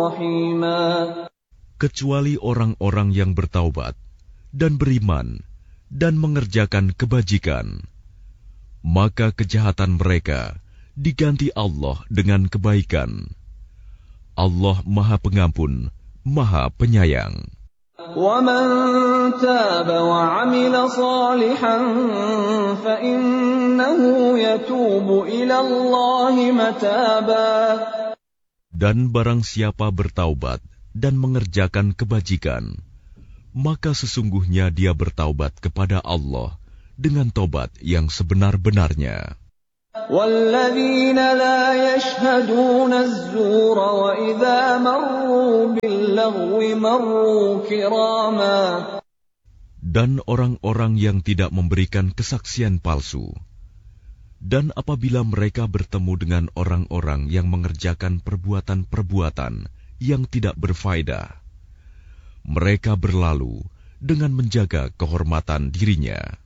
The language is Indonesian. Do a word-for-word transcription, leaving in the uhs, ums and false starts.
رحيما. Kecuali orang-orang yang bertaubat dan beriman dan mengerjakan kebajikan, maka kejahatan mereka diganti Allah dengan kebaikan. Allah Maha Pengampun, Maha Penyayang. وَمَنْ تَابَ وَعَمِلَ صَالِحًا فَإِنَّهُ يَتُوبُ إِلَى اللَّهِ مَتَابًا. Dan barang siapa bertaubat dan mengerjakan kebajikan, maka sesungguhnya dia bertaubat kepada Allah dengan tobat yang sebenar-benarnya. وَالَّذِينَ لَا يَشْهَدُونَ الزُّورَ وَإِذَا مَرُّوا بِاللَّغْوِ مَرُّوا كِرَامًا. Dan orang-orang yang tidak memberikan kesaksian palsu, dan apabila mereka bertemu dengan orang-orang yang mengerjakan perbuatan-perbuatan yang tidak berfaedah, mereka berlalu dengan menjaga kehormatan dirinya.